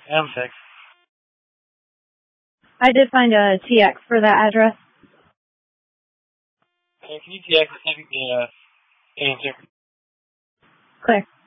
M6. I did find a TX for that address. Can you TX the answer? Clear.